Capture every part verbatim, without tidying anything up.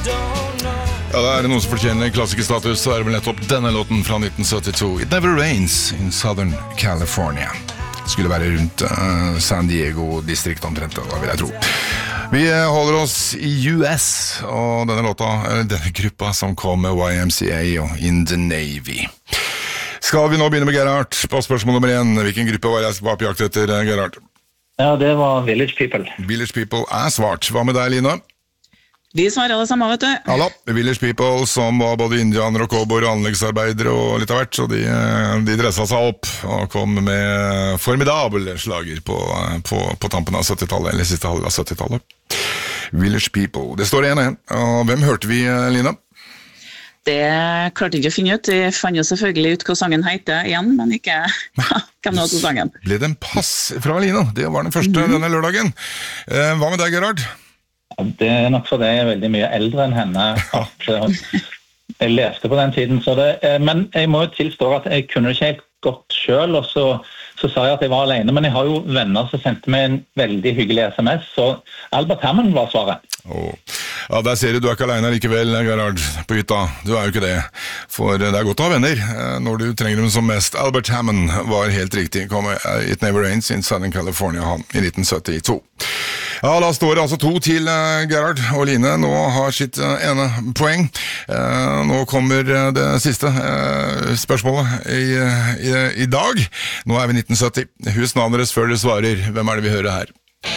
Ja, det er noen som fortjener klassikerstatus, så er det vel nettopp denne låten fra nitten syttito. It Never Rains in Southern California. Skulle være rundt uh, San Diego-distrikt omtrent, da vil jeg tro. Vi holder oss i U S, og denne låta, eller denne gruppa som kom med Y M C A og In the Navy. Skal vi nå begynne med Gerhard på spørsmål nummer én? Hvilken gruppe var jeg var på jakt etter, Gerhard? Ja, det var Village People. Village People er svart. Hva med deg, Line? De svarer det samme, vet du. Ja da, Village People som var både indianer og cowboyer og anleggsarbeidere og litt av hvert, så de, de dresset seg opp og kom med formidabel slager på, på, på tampen av syttitallet, eller siste halv av syttitallet. Village People. Det står en en. Og hvem hørte vi, Line? Det klarte ikke å finne ut. Vi fant jo selvfølgelig ut hva sangen heter igjen, men ikke hvem det var til sangen. Ble det en pass fra Line? Det var den første mm. denne lørdagen. Eh, hva med deg, Gerhard? Det er nok fordi jeg er veldig mye eldre enn henne. At jeg leste på den tiden. Så det, men jeg må jo tilstå at jeg kunne ikke helt godt selv, og så, så sa jeg at jeg var alene. Men jeg har jo venner som sendte meg en veldig hyggelig sms, så Albert Hammond var svaret. Oh. Ja, der ser du, du er ikke alene likevel, Gerhard, på hytta. Du er jo ikke det. For det er godt å ha venner når du trenger dem som mest. Albert Hammond var helt riktig. Kom med It Never Rains in Southern California, han, i nitten syttito. Ja, da står det altså to til uh, Gerhard og Line. Nå har sitt uh, ene poeng. Uh, nå kommer uh, det siste uh, spørsmålet i, uh, i, i dag. Nå er vi nitten sytti. Husk navnet deres før dere svarer. Hvem er det vi hører her?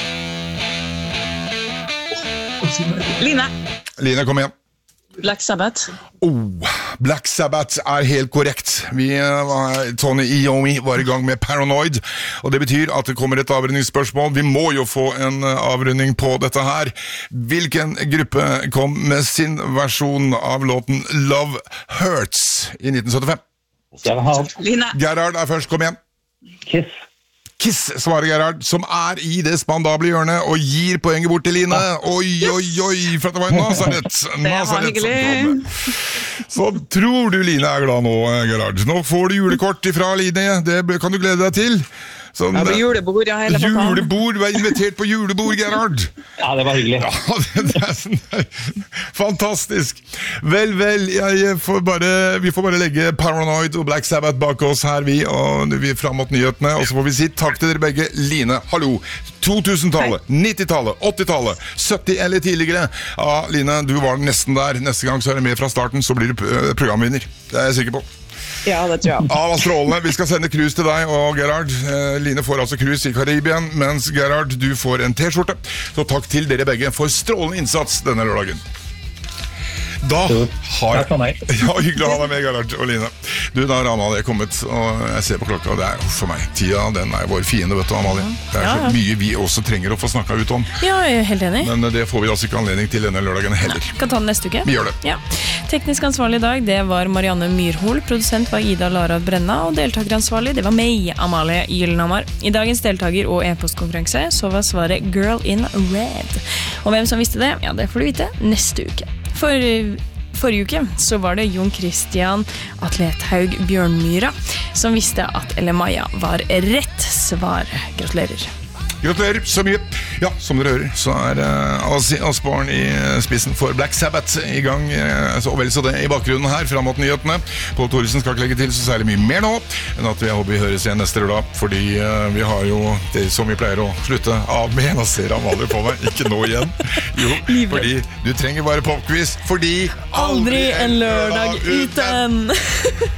Line. Line, kom igjen. Black Sabbath. Oh, Black Sabbath er helt korrekt. Vi, uh, Tony Iommi var i gang med Paranoid, og det betyr at det kommer et avrundingsspørsmål. Vi må jo få en uh, avrunding på dette her. Hvilken gruppe kom med sin versjon av låten Love Hurts i nitten syttifem? Gerhard. Line. Gerhard er først, kom igjen. Kiss. Kiss, svarer Gerhard, som er i det spandable hjørnet og gir poenget bort til Line. Oi, oi, oi, for at det var en Nazaret. Nazaret som kom. Så tror du Line er glad nå, Gerhard. Nå får du julekort ifra Line, det kan du glede deg til. Sånn, ja, det blir julebord, ja, hele pakka. Julebord, du er invitert på julebord, Gerhard. Ja, det var hyggelig. Ja, det, det er sånn, fantastisk. Vel, vel, jeg får bare, vi får bare legge Paranoid og Black Sabbath bak oss her, vi, og vi er frem mot nyhetene, og så får vi si takk til dere begge. Line, hallo. to-tusen-tallet, nittitallet, åttitallet, sytti eller tidligere. Ja, Line, du var nesten der. Neste gang så er du med fra starten, så blir du programvinner. Det er jeg sikker på. Ja, det tror jeg. Ja, hva strålende. Vi skal sende cruise til deg og Gerhard. Eh, Line får altså cruise i Karibien, mens Gerhard, du får en t-skjorte. Så takk til dere begge for strålende innsats denne lørdagen. Da har Takk for meg. Ja, hyggelig å ha deg med, Gerhard og Line. Du, da har Amalie kommet, og jeg ser på klokka, og det er for meg. Tida, den er vår fiende, vet du, Amalie. Det er Ja, så ja. mye vi også trenger å få snakket ut om. Ja, jeg er helt enig. Men det får vi altså ikke anledning til denne lørdagen heller. Kan ta den neste uke. Vi gjør det. Ja. Teknisk ansvarlig i dag, det var Marianne Myrhol. Produsent var Ida Lara Brenna, og deltakeransvarlig, det var meg, Amalie Gyllenhammer. I dagens deltaker og e-postkonferanse så var svaret Girl in Red. Og hvem som visste det, ja, det får du vite neste uke. For forrige uke så var det Jon Christian Atlethaug Bjørnmyra som visste at Elle Maja var rett svar. Gratulerer. Gratulerer så mye. Ja, som dere hører, så er uh, Ozzy Osbourne i spissen for Black Sabbath i gang, uh, så vel så det i bakgrunnen her, frem mot nyhetene. Pål Thoresen skal ikke legge til så særlig mye mer nå, enn at vi håper vi høres igjen neste lørdag, fordi uh, vi har jo det som vi pleier å slutte av med. Nå ser Amalie på meg, ikke nå igjen. Jo, fordi du trenger bare popquiz, fordi Aldri en lørdag uten!